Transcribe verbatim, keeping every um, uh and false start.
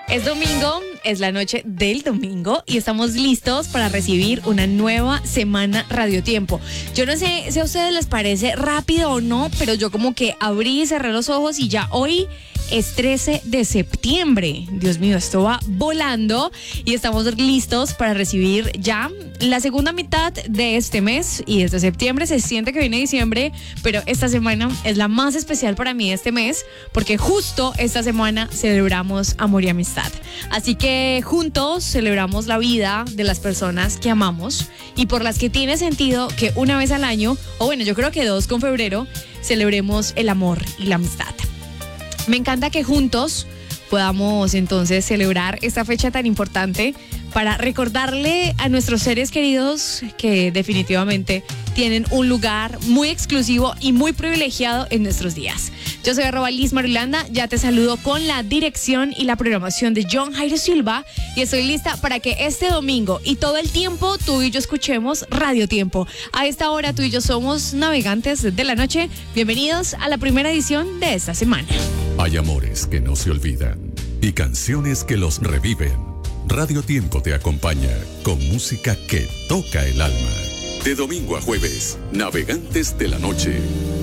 Es domingo, es la noche del domingo y estamos listos para recibir una nueva semana Radio Tiempo. Yo no sé si a ustedes les parece rápido o no, pero yo como que abrí y cerré los ojos y ya hoy es trece de septiembre. Dios mío, esto va volando y estamos listos para recibir ya la segunda mitad de este mes y desde septiembre se siente que viene diciembre, pero esta semana es la más especial para mí este mes porque justo esta semana celebramos amor y amistad. Así que juntos celebramos la vida de las personas que amamos y por las que tiene sentido que una vez al año, o bueno, yo creo que dos con febrero, celebremos el amor y la amistad. Me encanta que juntos podamos entonces celebrar esta fecha tan importante para recordarle a nuestros seres queridos que definitivamente tienen un lugar muy exclusivo y muy privilegiado en nuestros días. Yo soy arroba Liz Marilanda, ya te saludo con la dirección y la programación de John Jairo Silva y estoy lista para que este domingo y todo el tiempo tú y yo escuchemos Radio Tiempo. A esta hora tú y yo somos navegantes de la noche. Bienvenidos a la primera edición de esta semana. Hay amores que no se olvidan y canciones que los reviven. Radio Tiempo te acompaña con música que toca el alma. De domingo a jueves, Navegantes de la Noche.